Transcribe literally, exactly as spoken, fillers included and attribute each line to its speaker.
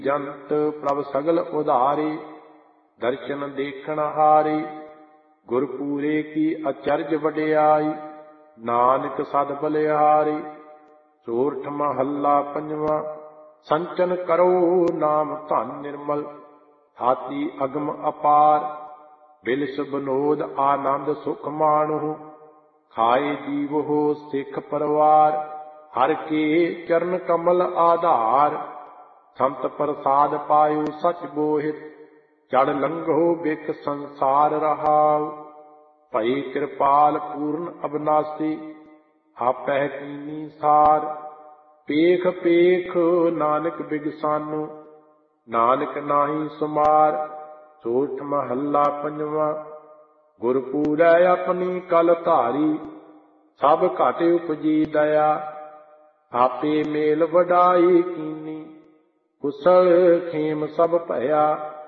Speaker 1: ਜੰਤ ਪ੍ਰਭ ਸਗਲ ਉਧਾਰੀ, ਦਰਸ਼ਨ ਦੇਖਣ ਹਾਰੀ। ਗੁਰਪੂਰੇ ਕੀ ਅਚਰਜ ਵਡਿਆਈ, ਨਾਨਕ ਸਦ ਬਲਿਹਾਰੀ। ਸੋਰਠ ਮਹੱਲਾ ਪੰਜਵਾਂ। ਸੰਚਨ ਕਰੋ ਨਾਮ ਧਨ ਨਿਰਮਲ, ਹਾਤੀ ਅਗਮ ਅਪਾਰ। ਬਿਲਸ ਬਨੋਦ ਆਨੰਦ ਸੁਖ ਮਾਣੁ, ਖਾਏ ਜੀਵਹੁ ਸਿੱਖ ਪਰਵਾਰ। ਹਰਿ ਕੇ ਚਰਨ ਕਮਲ ਆਧਾਰ, ਸੰਤ ਪ੍ਰਸਾਦ ਪਾਇਓ ਸਚ ਬੋਹਿਤ। ਚੜ ਲੰਘੋ ਬਿਕ ਸੰਸਾਰ ਰਹਾਉ, ਭਈ ਕਿਰਪਾਲ ਪੂਰਨ ਅਬਨਾਸੀ। ਆਪਹਿ ਕੀਨੀ ਸਾਰ, ਪੇਖ ਪੇਖ ਨਾਨਕ ਬਿਗਸਾਨੋ, ਨਾਨਕ ਨਾਹੀ ਸੁਮਾਰ। ਸੋਰਠ ਮਹੱਲਾ ਪੰਜਵਾਂ। ਗੁਰਪੂਰੈ ਆਪਣੀ ਕਲ ਧਾਰੀ, ਸਭ ਘਟ ਉਪਜੀ ਦਇਆ। ਆਪੇ ਮੇਲ ਵਡਾਈ ਕੀਨੀ, ਕੁਸਲ ਖੇਮ ਸਭ ਭਇਆ।